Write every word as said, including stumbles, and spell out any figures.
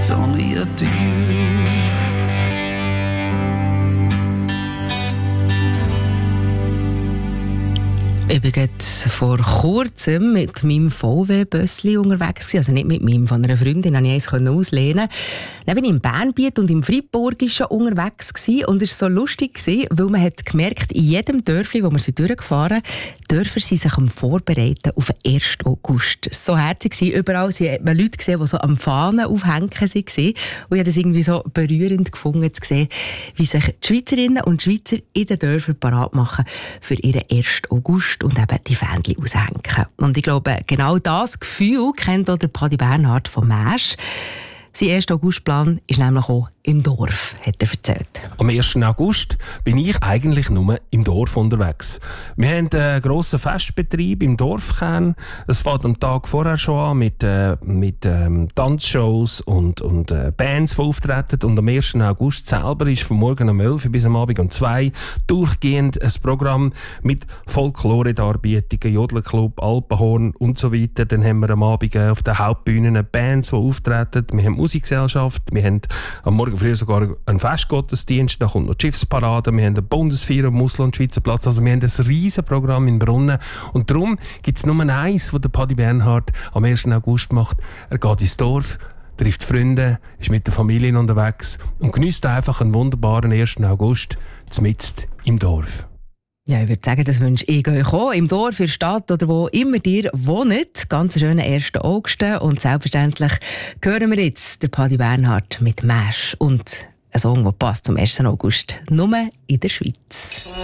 It's only up to you. Ich war gerade vor kurzem mit meinem V W-Bössli unterwegs, also nicht mit meinem, von einer Freundin, konnte ich eins auslehnen. Dann war ich im Bernbiet und im Friburgischen unterwegs gewesen, und es war so lustig gewesen, weil man hat gemerkt, in jedem Dörfli, wo wir sie durchgefahren sind, Dörfer sie sich am Vorbereiten auf den ersten August. Es war so herzig gewesen. Überall hat man Leute gesehen, die so am Fahnen aufhängen waren. Und ich habe das irgendwie so berührend gefunden, zu sehen, wie sich die Schweizerinnen und Schweizer in den Dörfern parat machen für ihren ersten August und eben die Fähnchen aushängen. Und ich glaube, genau das Gefühl kennt auch der Paddy Bernhard von Mäsch. Sein erster Augustplan ist nämlich auch im Dorf, hat er erzählt. Am ersten August bin ich eigentlich nur im Dorf unterwegs. Wir haben einen grossen Festbetrieb im Dorfkern. Es fängt am Tag vorher schon an mit, äh, mit ähm, Tanzshows und, und äh, Bands, die auftreten. Und am ersten August selber ist von morgen um elf Uhr bis am Abend um zwei Uhr durchgehend ein Programm mit Folklore-Darbietungen, Jodlerclub, Alpenhorn und so weiter. Dann haben wir am Abend äh, auf den Hauptbühnen Bands, die auftreten. Wir haben Musikgesellschaft, wir haben am Morgen früh sogar einen Festgottesdienst, da kommt noch die Schiffsparade, wir haben eine Bundesfeier am Ausland, Schweizer Platz, also wir haben ein riesen Programm in Brunnen, und darum gibt es nur eins, was der Paddy Bernhard am ersten August macht. Er geht ins Dorf, trifft Freunde, ist mit der Familie unterwegs und genießt einfach einen wunderbaren ersten August mitten im Dorf. Ja, ich würde sagen, das wünsche ich euch auch. Im Dorf, in der Stadt oder wo immer ihr wohnt. Ganz schönen ersten August. Und selbstverständlich hören wir jetzt den Paddy Bernhard mit Mäsch und ein Song, der passt zum ersten August. Nur in der Schweiz.